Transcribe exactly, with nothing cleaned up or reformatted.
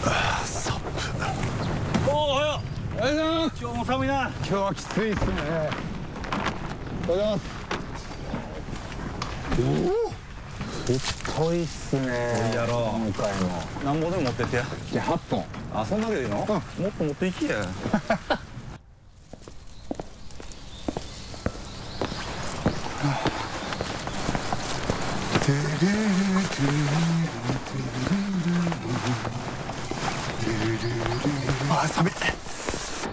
おお、おはよう。 おはようございます。 今日も寒いな。 今日はきついっすね。おはようございます。おお、太いっすね。 太いやろ。 今回もなんぼでも持ってってや。 じゃあはっぽん。 あ、そんだけでいいの？うん、もっと持っていきや。 あ、寒い。